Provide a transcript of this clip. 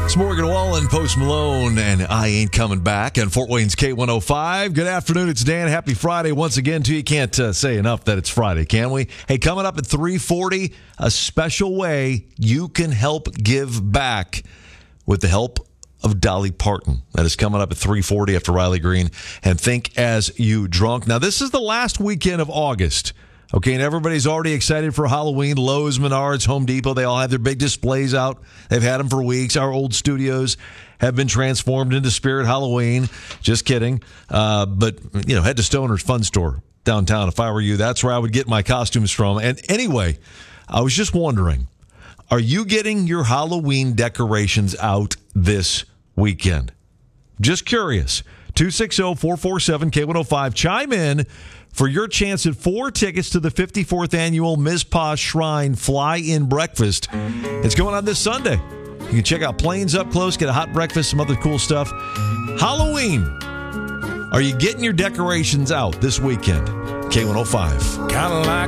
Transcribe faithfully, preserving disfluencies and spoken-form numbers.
It's Morgan Wallen, Post Malone, and I Ain't Coming Back on Fort Wayne's K one oh five. Good afternoon, it's Dan. Happy Friday once again to you. Can't uh, say enough that it's Friday, can we? Hey, coming up at three forty, a special way you can help give back with the help of Dolly Parton. That is coming up at three forty after Riley Green and Think As You Drunk. Now, this is the last weekend of August. Okay, and everybody's already excited for Halloween. Lowe's, Menards, Home Depot, they all have their big displays out. They've had them for weeks. Our old studios have been transformed into Spirit Halloween. Just kidding. Uh, but, you know, head to Stoner's Fun Store downtown. If I were you, that's where I would get my costumes from. And anyway, I was just wondering, are you getting your Halloween decorations out this weekend? Just curious. two six zero, four four seven, K one oh five. Chime in for your chance at four tickets to the fifty-fourth annual Mizpah Shrine Fly-In Breakfast. It's going on this Sunday. You can check out planes up close, get a hot breakfast, some other cool stuff. Halloween. Are you getting your decorations out this weekend? K one oh five. Kind of like